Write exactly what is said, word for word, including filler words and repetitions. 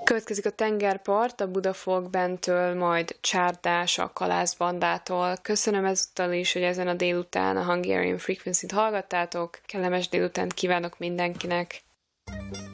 Következik a tengerpart a Budafolk Bandtől, majd Csárdás a Kalászbandától. Köszönöm ezúttal is, hogy ezen a délután a Hungarian Frequency-t hallgattátok. Kellemes délutánt kívánok mindenkinek!